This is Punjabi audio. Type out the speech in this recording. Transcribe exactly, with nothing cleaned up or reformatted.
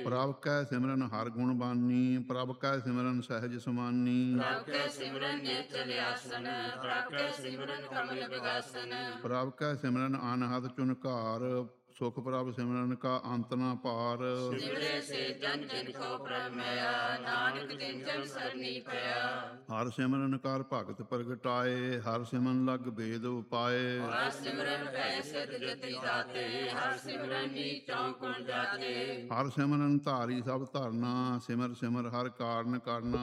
ਪ੍ਰਭ ਕੈ ਸਿਮਰਨ ਹਰ ਗੁਣ ਬਾਨੀ, ਪ੍ਰਭ ਕੈ ਸਿਮਰਨ ਸਹਿਜ ਸਮਾਨੀ। ਪ੍ਰਭ ਕੈ ਸਿਮਰਨ ਨਿਰਜਲ ਆਸਨ, ਪ੍ਰਭ ਕੈ ਸਿਮਰਨ ਕਮਲ ਬਿਗਾਸਨ। ਪ੍ਰਭ ਕੈ ਸਿਮਰਨ ਅਨਹਦ ਚੁਨਕਾਰ, ਸੁਖ ਪ੍ਰਭ ਸਿਮਰਨ ਕਾ ਅੰਤ ਨਾ ਪਾਰ। ਸਿਮਰੇ ਸੇ ਜਨ ਜਿਨ ਕੋ ਪ੍ਰਭ ਮਿਆ, ਨਾਨਕ ਤਿਨ ਜਨ ਸਰਨੀ ਪਿਆ। ਹਰ ਸਿਮਰਨ ਕਰ ਭਗਤ ਪ੍ਰਗਟਾਏ, ਹਰ ਸਿਮਰਨ ਲਗ ਭੇਦ ਉਪਾਏ। ਹਰ ਸਿਮਰਨ ਭੈ ਸਿਧ ਜਤੀ ਦਾਤੇ, ਹਰ ਸਿਮਰਨ ਨੀਚ ਚੌ ਗੁਣ ਜਾਤੇ। ਹਰ ਸਿਮਰਨ ਧਾਰੀ ਸਭ ਧਰਨਾ, ਸਿਮਰ ਸਿਮਰ ਹਰ ਕਾਰਨ ਕਰਨਾ।